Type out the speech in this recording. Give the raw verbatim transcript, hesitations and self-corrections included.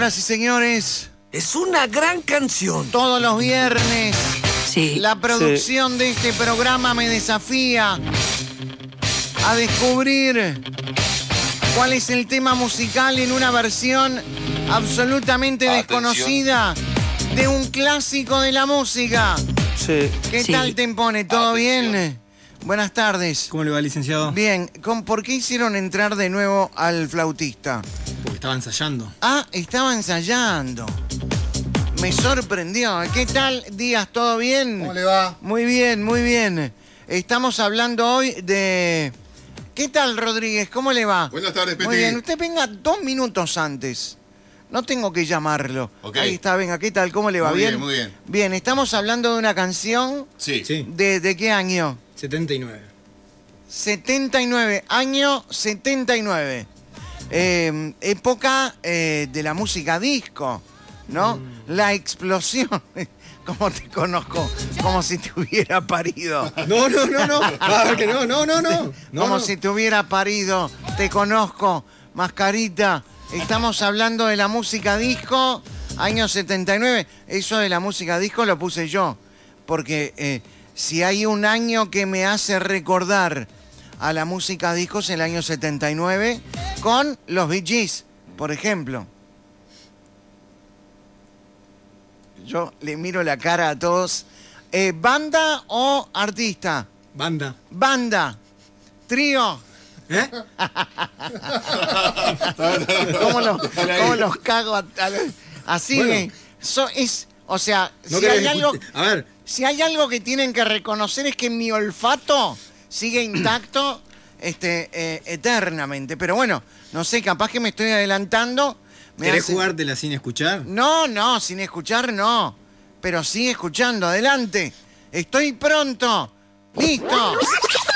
Señoras y señores, Es una gran canción. todos los viernes Sí. la producción de este programa me desafía a descubrir cuál es el tema musical en una versión absolutamente Atención. desconocida de un clásico de la música. Sí. ¿Qué Sí. tal te pone? ¿Todo Atención. bien? Buenas tardes. ¿Cómo le va, licenciado? Bien, ¿con- ¿por qué hicieron entrar de nuevo al flautista? Porque estaba ensayando. Ah, estaba ensayando. Me sorprendió. ¿Qué tal, Díaz? ¿Todo bien? ¿Cómo le va? Muy bien, muy bien. Estamos hablando hoy de... ¿Qué tal, Rodríguez? ¿Cómo le va? Buenas tardes, Peti. Muy bien. Usted venga dos minutos antes. No tengo que llamarlo. Ok. Ahí está, venga. ¿Qué tal? ¿Cómo le va? Muy ¿Bien? bien, muy bien. Bien, estamos hablando de una canción Sí. Sí. de, ¿de qué año? setenta y nueve. setenta y nueve, año setenta y nueve. Eh, época eh, de la música disco, ¿no? Mm. La explosión. Como te conozco, como si te hubiera parido. No, no, no, no. A ver que no, no, no, no. No, Como no. si te hubiera parido. Te conozco, mascarita. Estamos hablando de la música disco, año setenta y nueve. Eso de la música disco lo puse yo. Porque eh, si hay un año que me hace recordar a la música disco es el año setenta y nueve con los Bee Gees, por ejemplo. Yo le miro la cara a todos. Eh, ¿Banda o artista? Banda. Banda. Trío. ¿Eh? ¿Cómo los, cómo los cago? A, a- así Bueno. de- so- es, o sea, No si querés hay, que algo, escuche- A ver, si hay algo que tienen que reconocer es que mi olfato sigue intacto este, eh, eternamente. Pero bueno, no sé, capaz que me estoy adelantando. Me ¿querés hace- jugártela sin escuchar? No, no, sin escuchar no. Pero sí escuchando, adelante. Estoy pronto. Listo.